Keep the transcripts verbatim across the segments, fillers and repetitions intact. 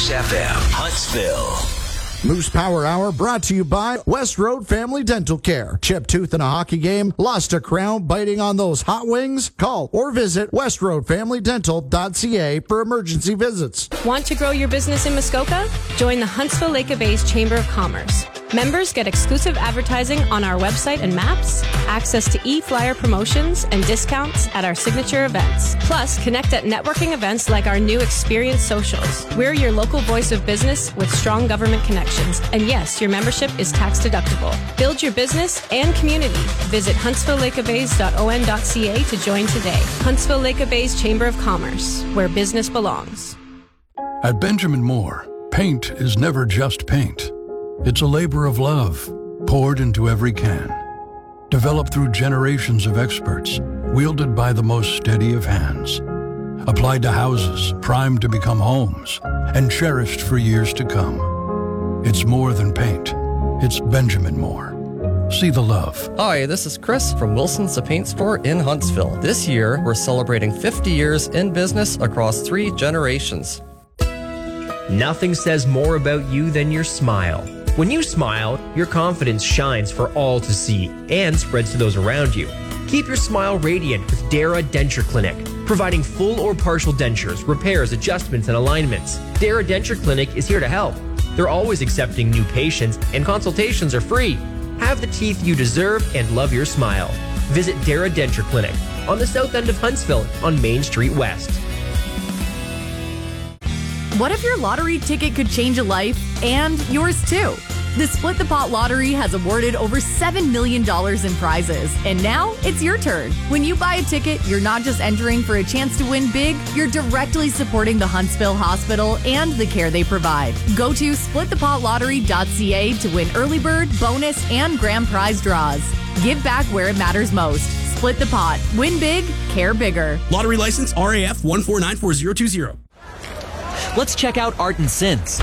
Kiss F M, Huntsville. Moose Power Hour brought to you by West Road Family Dental Care. Chipped tooth in a hockey game? Lost a crown biting on those hot wings? Call or visit west road family dental dot c a for emergency visits. Want to grow your business in Muskoka? Join the Huntsville Lake of Bays Chamber of Commerce. Members get exclusive advertising on our website and maps, access to e-flyer promotions and discounts at our signature events. Plus, connect at networking events like our new Experience Socials. We're your local voice of business with strong government connections. And yes, your membership is tax deductible. Build your business and community. Visit huntsville lake of bays dot o n dot c a to join today. Huntsville Lake of Bays Chamber of Commerce, where business belongs. At Benjamin Moore, paint is never just paint. It's a labor of love, poured into every can. Developed through generations of experts, wielded by the most steady of hands. Applied to houses, primed to become homes, and cherished for years to come. It's more than paint. It's Benjamin Moore. See the love. Hi, this is Chris from Wilson's The Paint Store in Huntsville. This year, we're celebrating fifty years in business across three generations. Nothing says more about you than your smile. When you smile, your confidence shines for all to see and spreads to those around you. Keep your smile radiant with Dara Denture Clinic, providing full or partial dentures, repairs, adjustments, and alignments. Dara Denture Clinic is here to help. They're always accepting new patients, and consultations are free. Have the teeth you deserve and love your smile. Visit Dara Denture Clinic on the south end of Huntsville on Main Street West. What if your lottery ticket could change a life and yours too? The Split the Pot Lottery has awarded over seven million dollars in prizes, and now it's your turn. When you buy a ticket, you're not just entering for a chance to win big, you're directly supporting the Huntsville Hospital and the care they provide. Go to split the pot lottery dot c a to win early bird, bonus, and grand prize draws. Give back where it matters most. Split the Pot. Win big, care bigger. Lottery license R A F one four nine four zero two zero. Let's check out Art and Sins.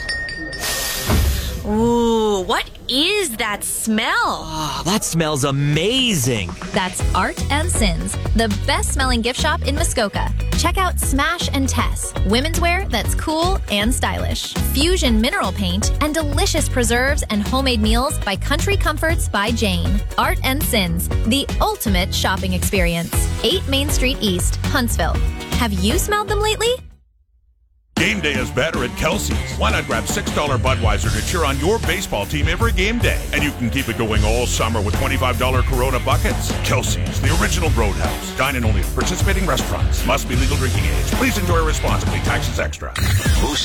Ooh, what is that smell? Oh, that smells amazing. That's Art and Sins, the best smelling gift shop in Muskoka. Check out Smash and Tess, women's wear that's cool and stylish. Fusion mineral paint and delicious preserves and homemade meals by Country Comforts by Jane. Art and Sins, the ultimate shopping experience. eight Main Street East, Huntsville. Have you smelled them lately? Game day is better at Kelsey's. Why not grab six dollar Budweiser to cheer on your baseball team every game day? And you can keep it going all summer with twenty-five dollar Corona buckets. Kelsey's, the original Roadhouse. Dine in only at participating restaurants. Must be legal drinking age. Please enjoy responsibly. Taxes extra.